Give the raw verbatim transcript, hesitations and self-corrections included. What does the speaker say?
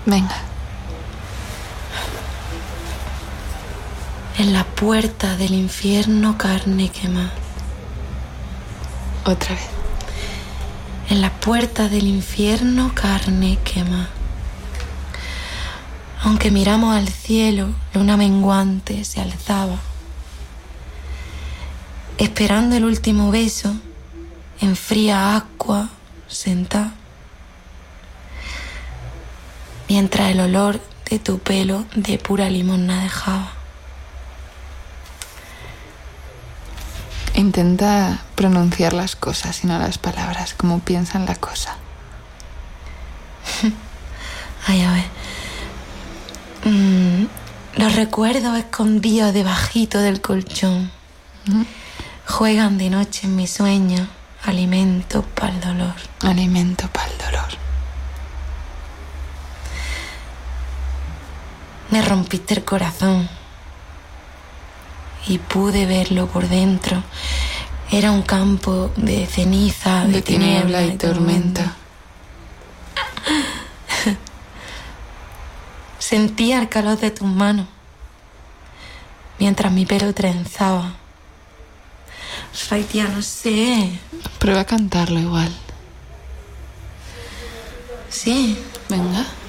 Venga. En la puerta del infierno carne quema. Otra vez. En la puerta del infierno carne quema. Aunque miramos al cielo, luna menguante se alzaba, esperando el último beso, en fría agua sentada, mientras el olor de tu pelo de pura limosna dejaba. Intenta pronunciar las cosas y no las palabras, como piensan la cosa. Ay, a ver. Mm, los recuerdos escondidos debajito del colchón ¿Mm? juegan de noche en mis sueños, alimento para el dolor. Alimento para el dolor. Me rompiste el corazón y pude verlo por dentro. Era un campo de ceniza, de, De tiniebla, tiniebla y tormenta. Sentía el calor de tus manos mientras mi pelo trenzaba. Ay, tía, no sé. Prueba a cantarlo igual. Sí. Venga.